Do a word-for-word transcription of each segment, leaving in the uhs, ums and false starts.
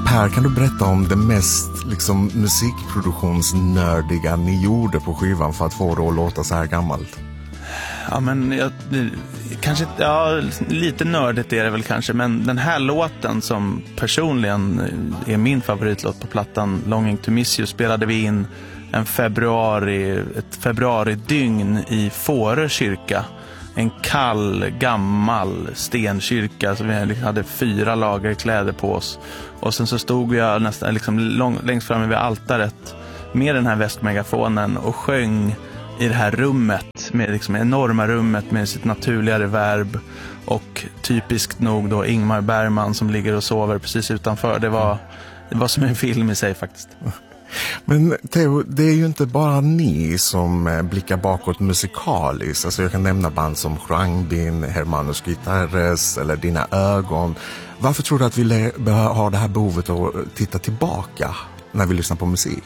Per, kan du berätta om det mest liksom, musikproduktionsnördiga ni gjorde på skivan för att få det att låta så här gammalt? Ja, men jag, kanske, ja, lite nördigt är det väl kanske, men den här låten som personligen är min favoritlåt på plattan, Longing to Miss You, spelade vi in en februari, ett februaridygn i Fårö kyrka. En kall, gammal stenkyrka, så vi hade fyra lager kläder på oss. Och sen så stod jag nästan liksom lång, längst framme vid altaret med den här västmegafonen och sjöng i det här rummet, med liksom enorma rummet med sitt naturliga reverb, och typiskt nog då Ingmar Bergman som ligger och sover precis utanför. Det var, det var som en film i sig faktiskt. Men Theo, det är ju inte bara ni som blickar bakåt musikaliskt. Alltså jag kan nämna band som Khruangbin, Hermanos Guitarres eller Dina ögon. Varför tror du att vi har det här behovet att titta tillbaka när vi lyssnar på musik?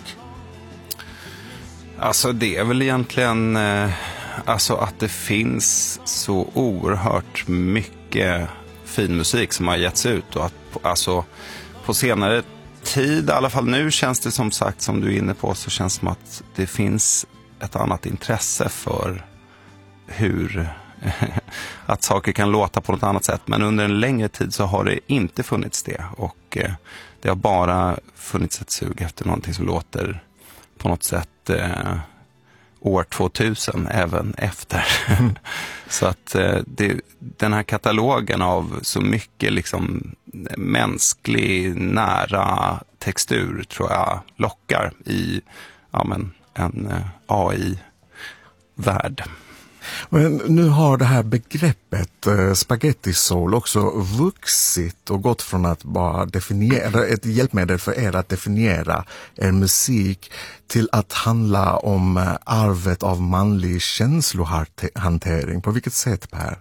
Alltså det är väl egentligen eh, alltså att det finns så oerhört mycket fin musik som har getts ut, och att alltså på senare tid, i alla fall nu, känns det som sagt, som du är inne på, så känns det som att det finns ett annat intresse för hur att saker kan låta på något annat sätt. Men under en längre tid så har det inte funnits det, och eh, det har bara funnits ett sug efter någonting som låter på något sätt eh, år tvåtusen även efter. Mm. Så att eh, det, den här katalogen av så mycket liksom mänsklig, nära textur tror jag lockar i ja, men, en eh, A I-värld. Men nu har det här begreppet eh, spaghetti soul också vuxit och gått från att bara definiera, ett hjälpmedel för er att definiera er musik, till att handla om eh, arvet av manlig känslohantering. På vilket sätt, Per?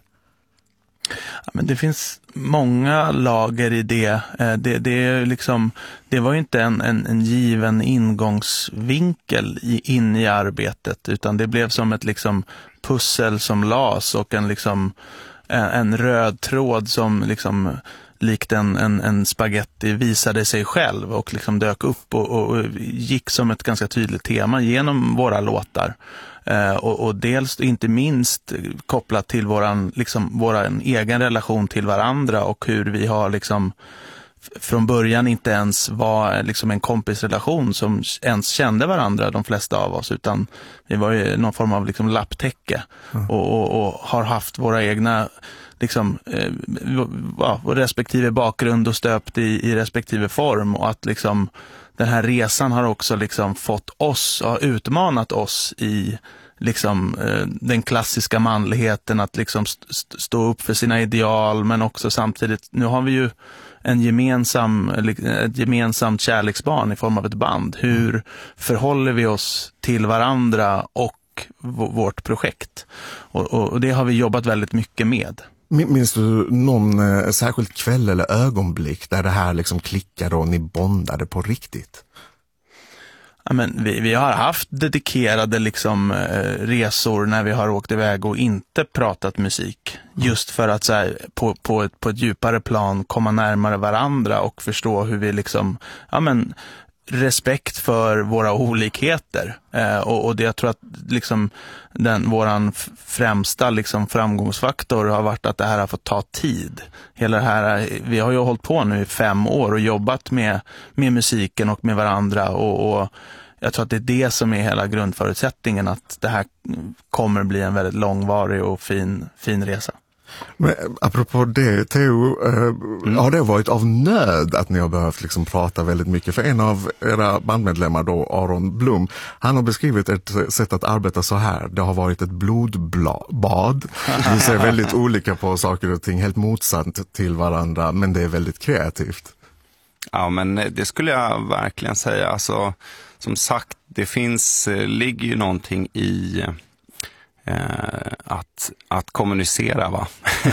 Ja, men det finns många lager i det. Det, det, är liksom, det var ju inte en, en, en given ingångsvinkel i, in i arbetet, utan det blev som ett liksom pussel som las, och en, liksom, en, en röd tråd som liksom, likt en, en, en spaghetti visade sig själv och liksom dök upp och, och gick som ett ganska tydligt tema genom våra låtar. Uh, och, och dels inte minst kopplat till våran, liksom, våran egen relation till varandra, och hur vi har liksom från början inte ens var liksom en kompisrelation som ens kände varandra, de flesta av oss, utan vi var ju någon form av liksom lapptäcke. Mm. och, och, och har haft våra egna liksom, eh, ja, respektive bakgrund och stöpt i, i respektive form, och att liksom den här resan har också liksom fått oss, har utmanat oss i liksom eh, den klassiska manligheten, att liksom st- stå upp för sina ideal, men också samtidigt, nu har vi ju en gemensam, ett gemensamt kärleksbarn i form av ett band. Hur förhåller vi oss till varandra och v- vårt projekt? Och, och, och det har vi jobbat väldigt mycket med. Minns du någon eh, särskild kväll eller ögonblick där det här liksom klickade och ni bondade på riktigt? Ja, men vi, vi har haft dedikerade liksom, eh, resor när vi har åkt iväg och inte pratat musik. Mm. Just för att så här, på, på, ett, på ett djupare plan komma närmare varandra och förstå hur vi liksom, ja men, respekt för våra olikheter. Eh, och, och det jag tror att liksom, den, våran främsta liksom, framgångsfaktor har varit att det här har fått ta tid. Hela det här, vi har ju hållit på nu i fem år och jobbat med, med musiken och med varandra, och, och jag tror att det är det som är hela grundförutsättningen, att det här kommer bli en väldigt långvarig och fin, fin resa. Men apropå det, Theo, eh, mm. har det varit av nöd att ni har behövt liksom prata väldigt mycket? För en av era bandmedlemmar då, Aron Blom, han har beskrivit ett sätt att arbeta så här: det har varit ett blodbad. Vi ser väldigt olika på saker och ting, helt motsatt till varandra, men det är väldigt kreativt. Ja, men det skulle jag verkligen säga. Alltså, som sagt, det finns, ligger ju någonting i Eh, att, att kommunicera, va?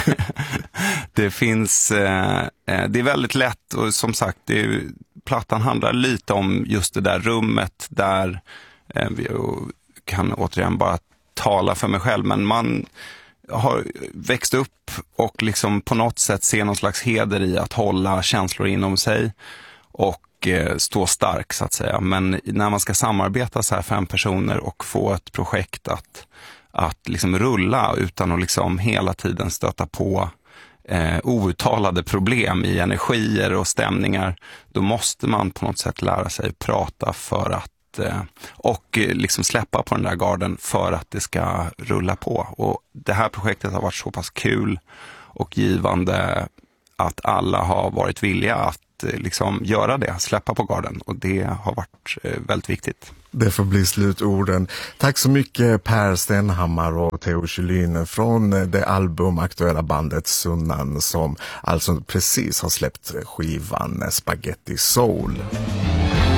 Det finns eh, det är väldigt lätt, och som sagt, det är, plattan handlar lite om just det där rummet där eh, vi kan återigen bara tala för mig själv, men man har växt upp och liksom på något sätt ser någon slags heder i att hålla känslor inom sig. och eh, stå stark så att säga. Men när man ska samarbeta så här fem personer och få ett projekt att, att liksom rulla utan att liksom hela tiden stöta på eh, outtalade problem i energier och stämningar, då måste man på något sätt lära sig prata för att eh, och eh, liksom släppa på den där garden för att det ska rulla på. Och det här projektet har varit så pass kul och givande att alla har varit villiga att eh, liksom göra det, släppa på garden, och det har varit eh, väldigt viktigt. Det får bli slutorden. Tack så mycket Per Stenhammar och Theo Kjellin från det albumaktuella bandet Sunnan, som alltså precis har släppt skivan Spaghetti Soul.